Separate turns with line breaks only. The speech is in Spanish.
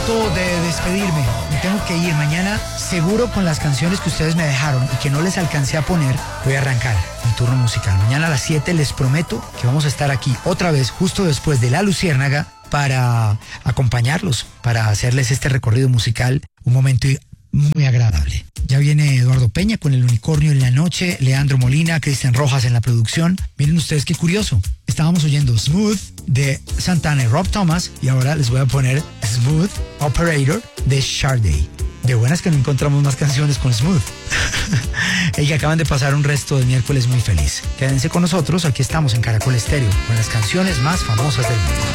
momento de despedirme. Me tengo que ir. Mañana, seguro con las canciones que ustedes me dejaron y que no les alcancé a poner, voy a arrancar mi turno musical. Mañana a las 7 les prometo que vamos a estar aquí otra vez, justo después de La Luciérnaga, para acompañarlos, para hacerles este recorrido musical, un momento muy agradable. Ya viene Eduardo Peña con El Unicornio en la noche, Leandro Molina, Cristian Rojas en la producción. Miren ustedes qué curioso. Estábamos oyendo Smooth de Santana y Rob Thomas y ahora les voy a poner Smooth Operator de Sade. De buenas que no encontramos más canciones con Smooth. Y que acaban de pasar un resto de miércoles muy feliz. Quédense con nosotros, aquí estamos en Caracol Estéreo, con las canciones más famosas del mundo.